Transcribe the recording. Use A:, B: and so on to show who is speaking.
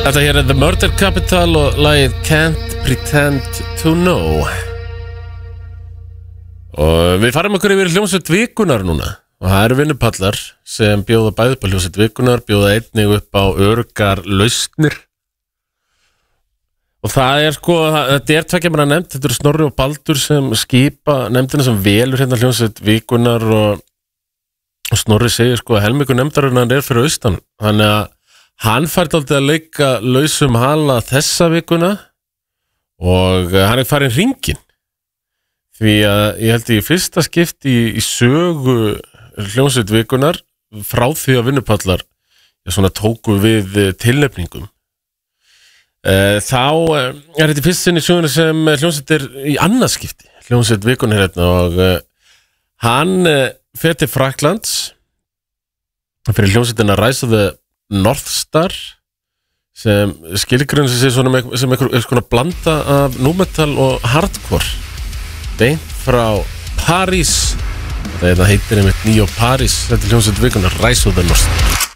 A: Þetta hér The Murder Capital og lagið Can't Pretend to Know. Og við farum okkur yfir hljómsveit vikunar núna. Og það eru vinnupallar sem bjóða bæði upp á hljómsveit vikunar, bjóða einnig upp á öruggar lausnir. Og það sko, þetta tveggja manna nefnd, þetta eru Snorri og Baldur sem skipa nefndina sem velur hérna hljómsveit vikunar og Snorri segir sko að helmingur nefndarinnar fyrir austan. Þannig að hann fært aldrei að leika lausum hala þessa vikuna og hann farin hringinn. Því að ég held í fyrsta skipti í sögu hljómsveit vikunar frá því að vinnupallar svona tóku við tilnefningum. Þá þetta í fyrst sinn í söguna sem hljómsveit í annað skipti. Hljómsveit vikunar hérna og hann fer til Frakklands fyrir hljómsveitina Rise of the North Star sem skilgrunn sem einhver blanda af nu-metal og hardcore beint frá París. Þetta heitir einmitt Neo Paris. Þetta hljómsveit vikunar Rise of the North Star.